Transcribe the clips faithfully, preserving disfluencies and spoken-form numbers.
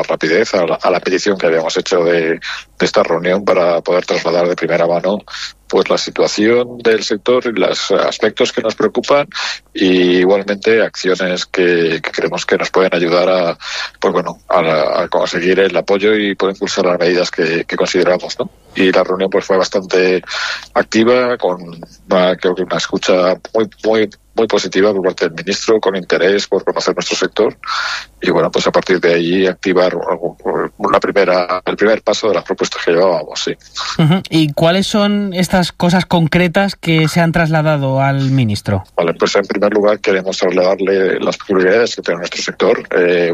rapidez a la, a la petición que habíamos hecho de, de esta reunión para poder trasladar de primera mano pues la situación del sector y los aspectos que nos preocupan, y igualmente acciones que, que creemos que nos pueden ayudar a, pues bueno, a, a conseguir el apoyo y poder impulsar las medidas que, que consideramos, ¿no? Y la reunión pues fue bastante activa, con una, creo que una escucha muy muy muy positiva por parte del ministro, con interés por conocer nuestro sector, y bueno, pues a partir de ahí activar la primera el primer paso de las propuestas que llevábamos, sí. Uh-huh. ¿Y cuáles son estas cosas concretas que se han trasladado al ministro? Vale, pues en primer lugar queremos trasladarle las prioridades que tiene nuestro sector, eh,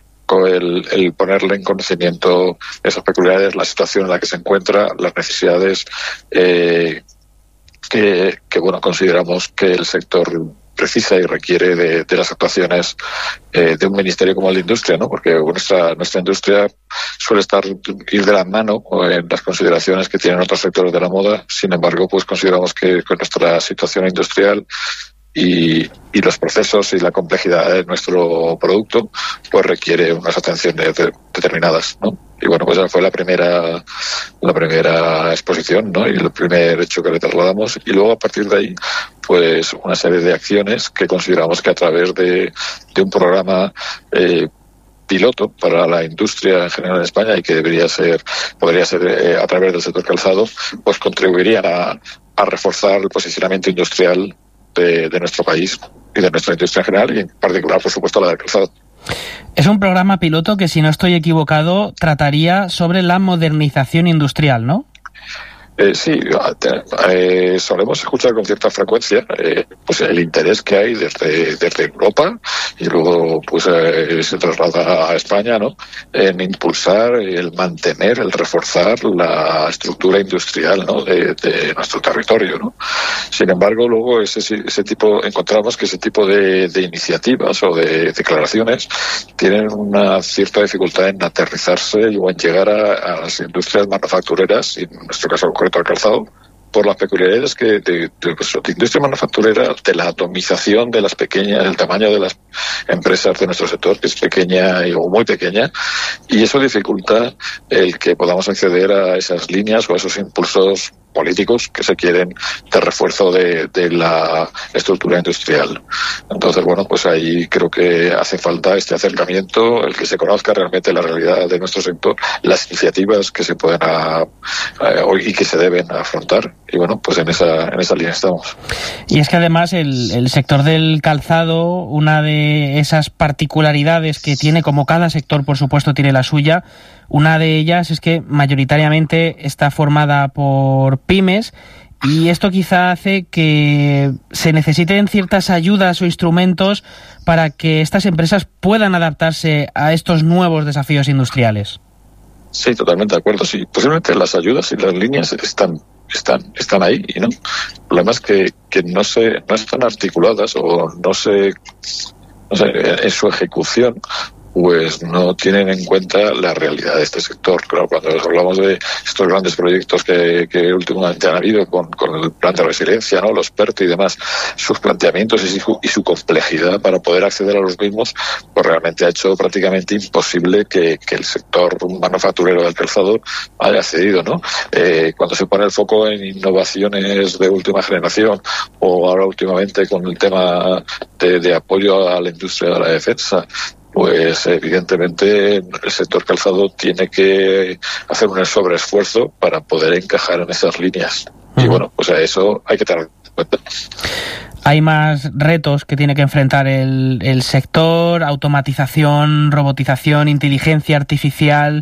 El, el ponerle en conocimiento esas peculiaridades, la situación en la que se encuentra, las necesidades eh, que, que bueno consideramos que el sector precisa y requiere de, de las actuaciones eh, de un ministerio como el de Industria, ¿no? Porque nuestra nuestra industria suele estar ir de la mano en las consideraciones que tienen otros sectores de la moda. Sin embargo, pues consideramos que con nuestra situación industrial Y, y los procesos y la complejidad de nuestro producto pues requiere unas atenciones de, determinadas, ¿no? Y bueno, pues esa fue la primera la primera exposición, ¿no? Y el primer hecho que le trasladamos, y luego a partir de ahí pues una serie de acciones que consideramos que a través de, de un programa eh, piloto para la industria en general en España, y que debería ser podría ser eh, a través del sector calzado, pues contribuirían a, a reforzar el posicionamiento industrial De, de nuestro país y de nuestra industria en general, y en particular, por supuesto, la del calzado. Es un programa piloto que, si no estoy equivocado, trataría sobre la modernización industrial, ¿no? Eh, sí, eh, solemos escuchar con cierta frecuencia eh, pues el interés que hay desde, desde Europa, y luego pues eh, se traslada a España, ¿no? En impulsar, el mantener, el reforzar la estructura industrial, ¿no? de, de nuestro territorio, ¿no? Sin embargo, luego ese, ese tipo encontramos que ese tipo de, de iniciativas o de declaraciones tienen una cierta dificultad en aterrizarse o en llegar a, a las industrias manufactureras, y en nuestro caso al calzado, por las peculiaridades que de, de, de industria manufacturera, de la atomización de las pequeñas, del tamaño de las empresas de nuestro sector, que es pequeña y, o muy pequeña, y eso dificulta el que podamos acceder a esas líneas o a esos impulsos políticos que se quieren de refuerzo de, de la estructura industrial. Entonces, bueno, pues ahí creo que hace falta este acercamiento, el que se conozca realmente la realidad de nuestro sector, las iniciativas que se pueden a, a, y que se deben afrontar, y bueno, pues en esa en esa línea estamos. Y es que además el, el sector del calzado, una de esas particularidades que tiene, como cada sector por supuesto tiene la suya, una de ellas es que mayoritariamente está formada por pymes, y esto quizá hace que se necesiten ciertas ayudas o instrumentos para que estas empresas puedan adaptarse a estos nuevos desafíos industriales. Sí, totalmente de acuerdo. Sí, posiblemente las ayudas y las líneas están están están ahí, ¿no? El problema es que, que no se no están articuladas, o no se no sé, en su ejecución pues no tienen en cuenta la realidad de este sector. Claro, cuando hablamos de estos grandes proyectos que, que últimamente han habido con, con el plan de resiliencia, ¿no? Los PERTE y demás, sus planteamientos y su, y su complejidad para poder acceder a los mismos, pues realmente ha hecho prácticamente imposible que, que el sector manufacturero del calzado haya accedido, ¿no? Eh, cuando se pone el foco en innovaciones de última generación, o ahora últimamente con el tema de, de apoyo a la industria de la defensa, pues evidentemente el sector calzado tiene que hacer un sobreesfuerzo para poder encajar en esas líneas. Uh-huh. Y bueno, pues a eso hay que tener en cuenta. Hay más retos que tiene que enfrentar el, el sector: automatización, robotización, inteligencia artificial.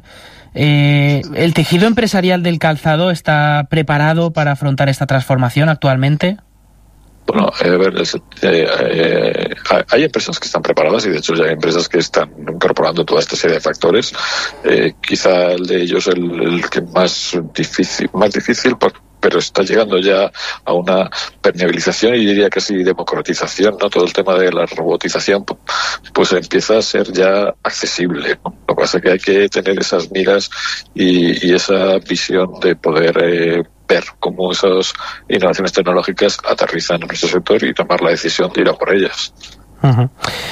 Eh, ¿El tejido empresarial del calzado está preparado para afrontar esta transformación actualmente? Bueno, a ver, es, eh, eh, hay empresas que están preparadas, y de hecho ya hay empresas que están incorporando toda esta serie de factores. Eh, quizá el de ellos el, el que más difícil, más difícil, pero está llegando ya a una permeabilización y diría casi democratización, ¿no? Todo el tema de la robotización pues empieza a ser ya accesible, ¿no? Lo que pasa es que hay que tener esas miras y, y esa visión de poder eh, ver cómo esas innovaciones tecnológicas aterrizan en nuestro sector y tomar la decisión de ir a por ellas. Uh-huh.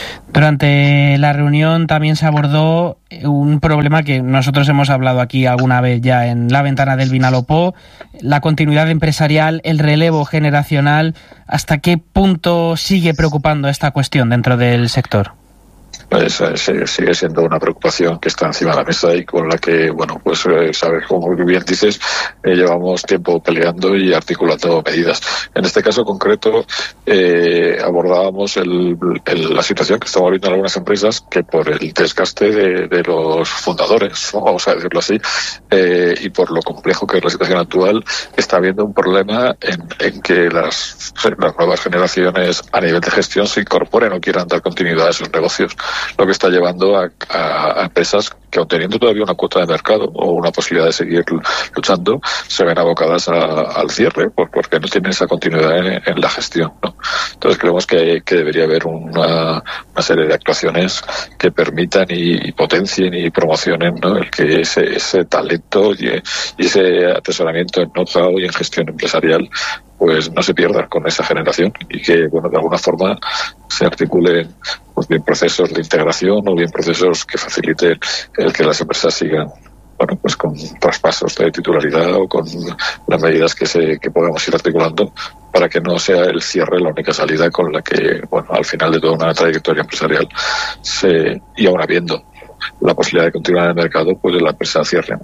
Durante la reunión también se abordó un problema que nosotros hemos hablado aquí alguna vez ya en la ventana del Vinalopó, la continuidad empresarial, el relevo generacional. ¿Hasta qué punto sigue preocupando esta cuestión dentro del sector? Pues, eh, sigue siendo una preocupación que está encima de la mesa y con la que, bueno, pues eh, sabes, como bien dices, eh, llevamos tiempo peleando y articulando medidas. En este caso concreto eh, abordábamos el, el, la situación que estamos viendo en algunas empresas que por el desgaste de, de los fundadores, ¿no? Vamos a decirlo así, eh, y por lo complejo que es la situación actual, está habiendo un problema en, en que las, las nuevas generaciones a nivel de gestión se incorporen o quieran dar continuidad a sus negocios, lo que está llevando a, a, a empresas que, aun teniendo todavía una cuota de mercado o una posibilidad de seguir luchando, se ven abocadas a, al cierre por, porque no tienen esa continuidad en, en la gestión, ¿no? Entonces creemos que, que debería haber una, una serie de actuaciones que permitan y, y potencien y promocionen, ¿no?, el que ese, ese talento y, y ese atesoramiento en know-how y en gestión empresarial pues no se pierda con esa generación y que, bueno, de alguna forma se articulen pues bien procesos de integración o bien procesos que faciliten el que las empresas sigan, bueno, pues con traspasos de titularidad o con las medidas que se que podamos ir articulando para que no sea el cierre la única salida con la que, bueno, al final de toda una trayectoria empresarial se, y aún habiendo la posibilidad de continuar en el mercado, pues la empresa cierre.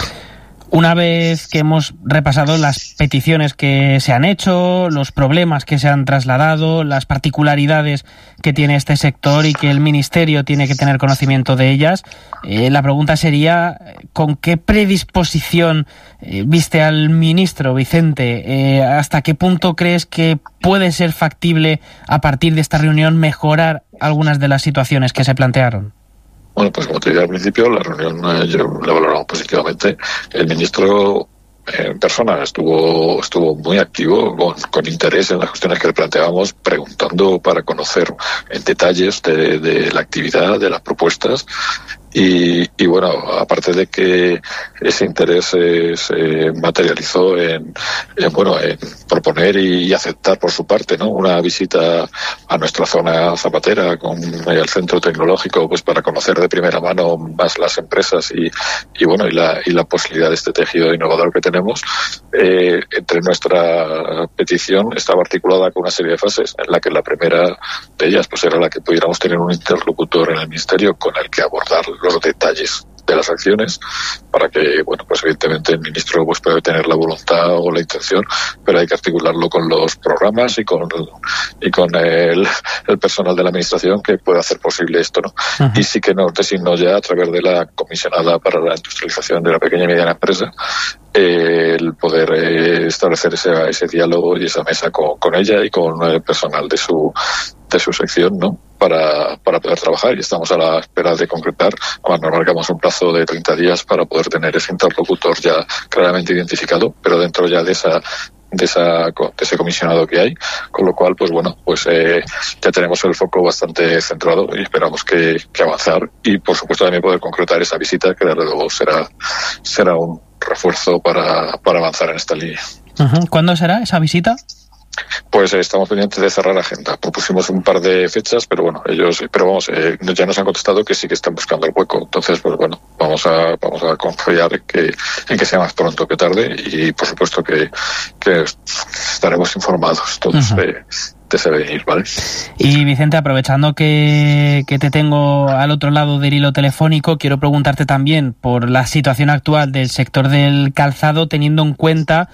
Una vez que hemos repasado las peticiones que se han hecho, los problemas que se han trasladado, las particularidades que tiene este sector y que el Ministerio tiene que tener conocimiento de ellas, eh, la pregunta sería, ¿con qué predisposición eh, viste al ministro, Vicente? Eh, ¿Hasta qué punto crees que puede ser factible, a partir de esta reunión, mejorar algunas de las situaciones que se plantearon? Bueno, pues como te dije al principio, la reunión eh, yo la valoramos positivamente. El ministro en persona estuvo estuvo muy activo, con, con interés en las cuestiones que le planteábamos, preguntando para conocer en detalles de, de la actividad, de las propuestas. Y, y bueno, aparte de que ese interés se, se materializó en, en bueno en proponer y, y aceptar por su parte, ¿no?, una visita a nuestra zona zapatera con el centro tecnológico, pues para conocer de primera mano más las empresas y, y bueno y la y la posibilidad de este tejido innovador que tenemos. Eh, entre nuestra petición estaba articulada con una serie de fases, en la que la primera de ellas pues era la que pudiéramos tener un interlocutor en el Ministerio con el que abordar los detalles de las acciones, para que, bueno, pues evidentemente el ministro pues puede tener la voluntad o la intención, pero hay que articularlo con los programas y con y con el, el personal de la administración que pueda hacer posible esto, ¿no? Uh-huh. Y sí que nos designó ya, a través de la comisionada para la industrialización de la pequeña y mediana empresa, eh, el poder eh, establecer ese, ese diálogo y esa mesa con, con ella y con el personal de su de su sección, ¿no?, para, para poder trabajar, y estamos a la espera de concretar. Bueno, nos marcamos un plazo de treinta días para poder tener ese interlocutor ya claramente identificado, pero dentro ya de esa de esa de ese comisionado que hay, con lo cual pues bueno pues eh, ya tenemos el foco bastante centrado y esperamos que, que avanzar y por supuesto también poder concretar esa visita, que desde luego será será un refuerzo para, para avanzar en esta línea. Uh-huh. ¿Cuándo será esa visita? Pues eh, estamos pendientes de cerrar la agenda. Propusimos un par de fechas, pero bueno, ellos, pero vamos, eh, ya nos han contestado que sí que están buscando el hueco. Entonces, pues bueno, vamos a vamos a confiar en que en que sea más pronto que tarde y por supuesto que, que estaremos informados todos uh-huh. de, de ese venir, ¿vale? Y Vicente, aprovechando que, que te tengo al otro lado del hilo telefónico, quiero preguntarte también por la situación actual del sector del calzado, teniendo en cuenta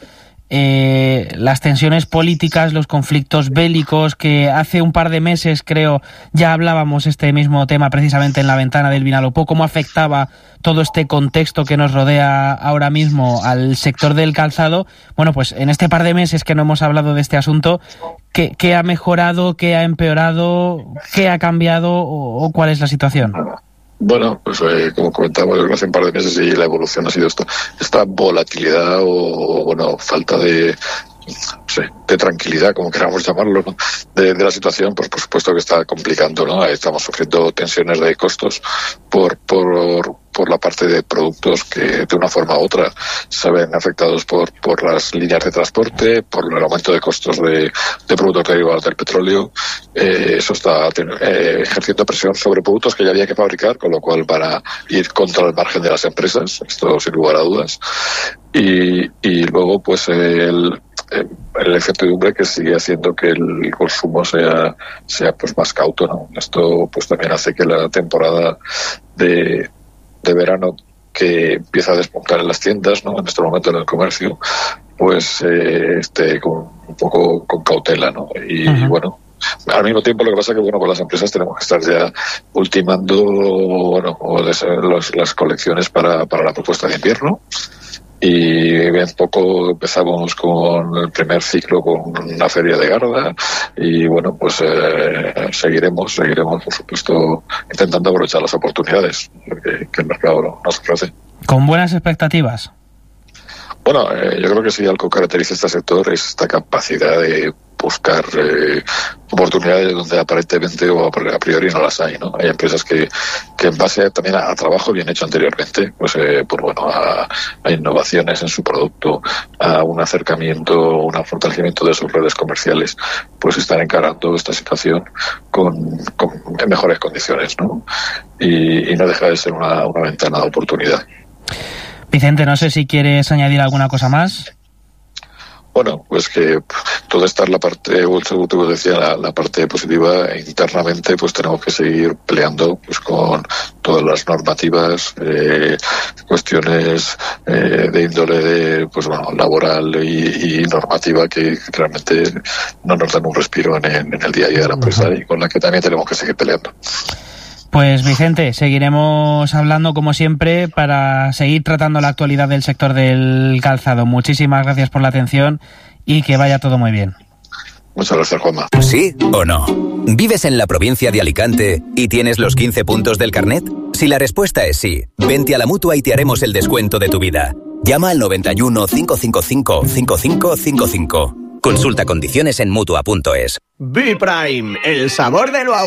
Eh, las tensiones políticas, los conflictos bélicos, que hace un par de meses, creo, ya hablábamos este mismo tema precisamente en la ventana del Vinalopó, cómo afectaba todo este contexto que nos rodea ahora mismo al sector del calzado. Bueno, pues en este par de meses que no hemos hablado de este asunto, ¿qué, qué ha mejorado, qué ha empeorado, qué ha cambiado o, o cuál es la situación? Bueno, pues eh, como comentábamos hace un par de meses y la evolución ha sido esto, esta volatilidad o, bueno, falta de sé, de tranquilidad, como queramos llamarlo, ¿no? de, de la situación, pues por supuesto que está complicando, ¿no? Estamos sufriendo tensiones de costos por, por, por la parte de productos que de una forma u otra se ven afectados por, por las líneas de transporte, por el aumento de costos de, de productos derivados del petróleo. Eh, eso está eh, ejerciendo presión sobre productos que ya había que fabricar, con lo cual van a ir contra el margen de las empresas, esto sin lugar a dudas. Y, y luego, pues, el, el incertidumbre que sigue haciendo que el consumo sea, sea pues más cauto, ¿no? Esto, pues, también hace que la temporada de, de verano, que empieza a despuntar en las tiendas, ¿no? En este momento en el comercio, pues, eh, esté con, un poco con cautela, ¿no? Y, uh-huh. bueno, al mismo tiempo, lo que pasa es que, bueno, con las empresas tenemos que estar ya ultimando, bueno, los, las colecciones para, para la propuesta de invierno. Y bien poco empezamos con el primer ciclo con una feria de Garda y bueno, pues eh, seguiremos, seguiremos por supuesto intentando aprovechar las oportunidades que, que el mercado nos ofrece. ¿Con buenas expectativas? Bueno, eh, yo creo que sí, algo que caracteriza este sector es esta capacidad de buscar eh, oportunidades donde aparentemente o a priori no las hay, ¿no? Hay empresas que, que en base también a, a trabajo bien hecho anteriormente, pues, eh, pues bueno, a, a innovaciones en su producto, a un acercamiento, un fortalecimiento de sus redes comerciales, pues están encarando esta situación con, con en mejores condiciones, ¿no? Y, y no deja de ser una, una ventana de oportunidad. Vicente, no sé si quieres añadir alguna cosa más. Bueno, pues que toda esta es la parte, como decía, la, la parte positiva. Internamente, pues tenemos que seguir peleando pues con todas las normativas, eh, cuestiones eh, de índole de, pues bueno, laboral y, y normativa que realmente no nos dan un respiro en, en el día a día de la empresa y con la que también tenemos que seguir peleando. Pues Vicente, seguiremos hablando como siempre para seguir tratando la actualidad del sector del calzado. Muchísimas gracias por la atención y que vaya todo muy bien. Muchas gracias, Juanma. ¿Sí o no? ¿Vives en la provincia de Alicante y tienes los quince puntos del carnet? Si la respuesta es sí, vente a la Mutua y te haremos el descuento de tu vida. Llama al noventa y uno, cinco cinco cinco, cinco cinco cinco cinco. Consulta condiciones en Mutua punto es. B-Prime, el sabor de lo